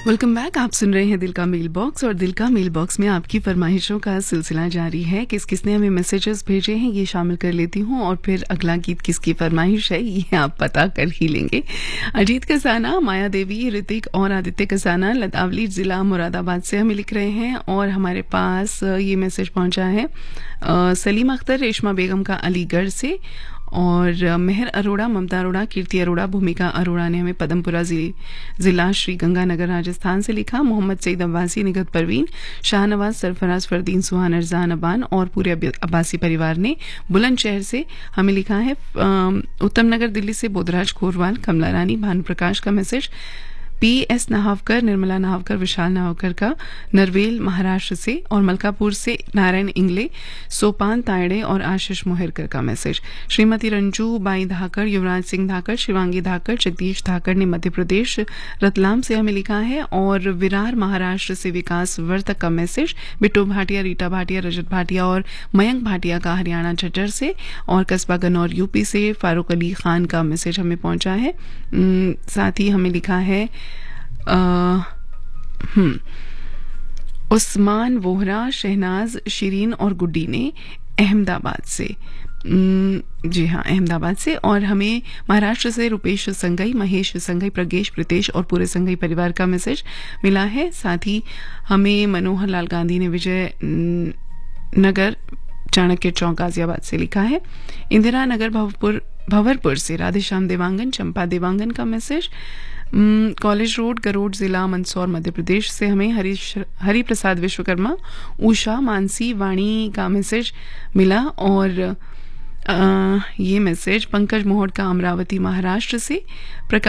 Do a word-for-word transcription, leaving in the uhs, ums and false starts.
Welcome back. आप सुन रहे हैं दिल का मेल बॉक्स और दिल का मेल बॉक्स में आपकी फरमाइशों का सिलसिला जारी है। किस किसने हमें मैसेजेस भेजे हैं ये शामिल कर लेती हूँ और फिर अगला गीत किसकी फरमाइश है ये आप पता कर ही लेंगे। अजीत कसाना, माया देवी, ऋतिक और आदित्य कसाना लतावली जिला मुरादाबाद से हमें लिख रहे हैं और हमारे पास ये मैसेज पहुंचा है सलीम अख्तर रेशमा बेगम का अलीगढ़ से, और मेहर अरोड़ा, ममता अरोड़ा, कीर्ति अरोड़ा, भूमिका अरोड़ा ने हमें पदमपुरा जिला श्री गंगानगर राजस्थान से लिखा। मोहम्मद सईद अब्बासी, निगत परवीन, शाहनवाज, सरफराज, फरदीन, सुहान, अरजान, अबान और पूरे अब्बासी परिवार ने बुलंदशहर से हमें लिखा है। उत्तम नगर दिल्ली से बोधराज खोरवाल, कमला रानी, भानु प्रकाश का मैसेज। पी एस नाहावकर, निर्मला नाहावकर, विशाल नाहावकर का नरवेल महाराष्ट्र से, और मलकापुर से नारायण इंगले, सोपान तायड़े और आशीष मोहरकर का मैसेज। श्रीमती रंजू बाई धाकर, युवराज सिंह धाकर, शिवांगी धाकर, जगदीश धाकर ने मध्य प्रदेश रतलाम से हमें लिखा है, और विरार महाराष्ट्र से विकास वर्तक का मैसेज। बिट्टू भाटिया, रीटा भाटिया, रजत भाटिया और मयंक भाटिया का हरियाणा झज्जर से, और कस्बा गन्नौर यूपी से फारूक अली खान का मैसेज हमें पहुंचा है। साथ ही हमें लिखा है हम्म उस्मान वोहरा, शहनाज, शिरीन और गुड्डी ने अहमदाबाद से, जी हाँ अहमदाबाद से, और हमें महाराष्ट्र से रुपेश संगई, महेश संगई, प्रगेश, प्रीतेश और पूरे संगई परिवार का मैसेज मिला है। साथ ही हमें मनोहर लाल गांधी ने विजय नगर चाणक्य चौक गाजियाबाद से लिखा है। इंदिरा नगर भवपुर भंवरपुर से राधेश्याम देवांगन, चंपा देवांगन का मैसेज। कॉलेज रोड, गरोड जिला मंदसौर मध्य प्रदेश से हमें हरि हरि प्रसाद विश्वकर्मा, उषा, मानसी, वाणी का मैसेज मिला, और आ, ये मैसेज पंकज मोहड़ का अमरावती महाराष्ट्र से। प्रकाश